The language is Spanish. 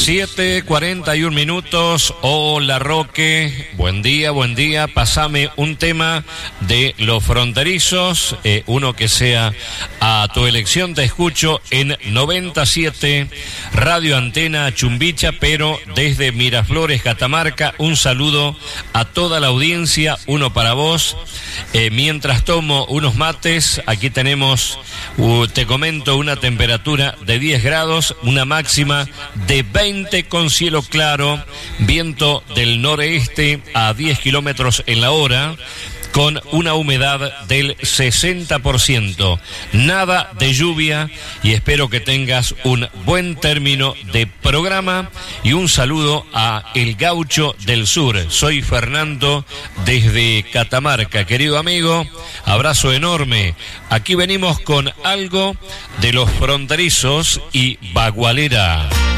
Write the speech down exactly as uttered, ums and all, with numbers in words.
siete cuarenta y un minutos. Hola Roque, buen día, buen día. Pasame un tema de los fronterizos, eh, uno que sea a tu elección. Te escucho en noventa y siete Radio Antena Chumbicha, pero desde Miraflores, Catamarca. Un saludo a toda la audiencia, uno para vos. Eh, mientras tomo unos mates, aquí tenemos, uh, te comento, una temperatura de diez grados, una máxima de veinte con cielo claro, viento del noreste a diez kilómetros en la hora, con una humedad del sesenta por ciento. Nada de lluvia y espero que tengas un buen término de programa y un saludo a El Gaucho del Sur. Soy Fernando desde Catamarca. Querido amigo, abrazo enorme. Aquí venimos con algo de los fronterizos y Bagualera.